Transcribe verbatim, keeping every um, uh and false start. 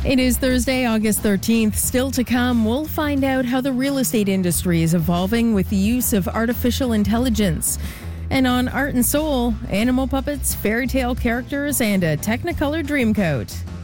It is Thursday, August thirteenth. Still to come, we'll find out how the real estate industry is evolving with the use of artificial intelligence. And on Art and Soul, animal puppets, fairy tale characters, and a Technicolor Dreamcoat.